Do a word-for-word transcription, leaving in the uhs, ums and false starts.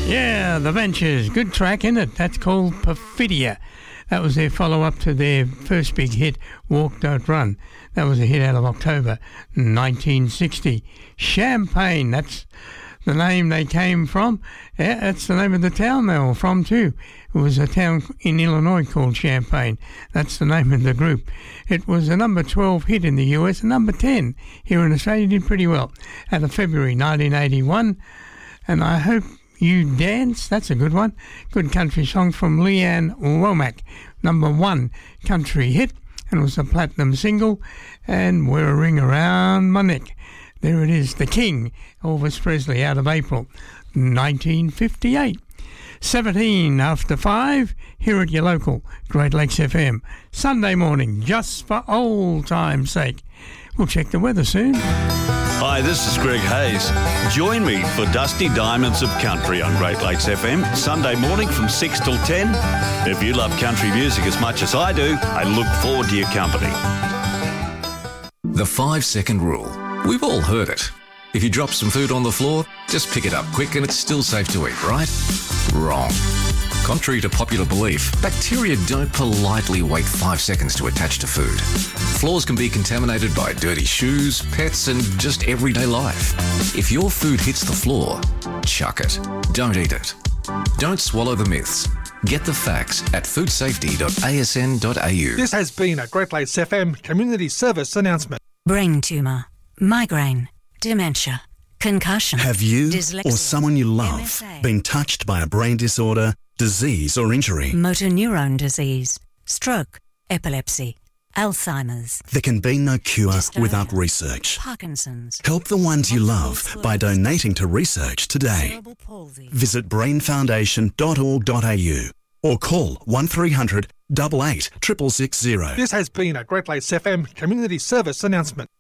Yeah, The Ventures. Good track, isn't it? That's called Perfidia. That was their follow-up to their first big hit, Walk Don't Run. That was a hit out of October nineteen sixty. Champagne, that's the name they came from. Yeah, that's the name of the town they were from too. It was a town in Illinois called Champagne. That's the name of the group. It was a number twelve hit in the U S and number ten here in Australia. Did pretty well out of February nineteen eighty-one. And I hope you dance. That's a good one. Good country song from Leanne Womack. Number one country hit. And it was a platinum single. And Wear a Ring Around My Neck. There it is. The King, Elvis Presley, out of April nineteen fifty-eight. seventeen after five, here at your local Great Lakes F M. Sunday morning, just for old time's sake. We'll check the weather soon. Hi, this is Greg Hayes. Join me for Dusty Diamonds of Country on Great Lakes F M, Sunday morning from six till ten. If you love country music as much as I do, I look forward to your company. The five-second rule. We've all heard it. If you drop some food on the floor, just pick it up quick and it's still safe to eat, right? Wrong. Contrary to popular belief, bacteria don't politely wait five seconds to attach to food. Floors can be contaminated by dirty shoes, pets, and just everyday life. If your food hits the floor, chuck it. Don't eat it. Don't swallow the myths. Get the facts at food safety dot a s n dot a u. This has been a Great Lakes F M community service announcement. Brain tumour, migraine, dementia, concussion. Have you dyslexia, or someone you love M S A, been touched by a brain disorder, disease or injury? motor neurone disease, stroke, epilepsy, Alzheimer's. There can be no cure Dystonia, without research. Parkinson's. Help the ones you love multiple by sclerosis, donating to research today. cerebral palsy. Visit brain foundation dot org dot a u or call one three hundred, eight eight, six six six zero. This has been a Great Lakes F M community service announcement.